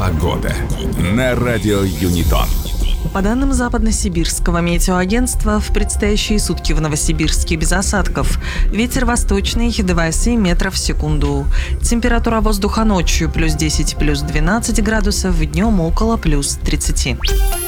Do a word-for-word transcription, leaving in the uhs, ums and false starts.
Погода на радио Юнитон. По данным Западно-Сибирского метеоагентства, в предстоящие сутки в Новосибирске без осадков. Ветер восточный два целых семь метров в секунду. Температура воздуха ночью плюс десять, плюс двенадцать градусов, днем около плюс тридцати.